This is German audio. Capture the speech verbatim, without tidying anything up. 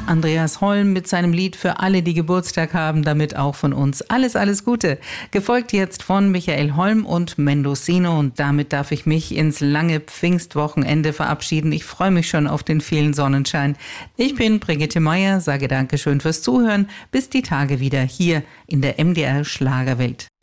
Andreas Holm mit seinem Lied für alle, die Geburtstag haben, damit auch von uns alles, alles Gute. Gefolgt jetzt von Michael Holm und Mendocino und damit darf ich mich ins lange Pfingstwochenende verabschieden. Ich freue mich schon auf den vielen Sonnenschein. Ich bin Brigitte Meier, sage Dankeschön fürs Zuhören. Bis die Tage wieder hier in der M D R Schlagerwelt.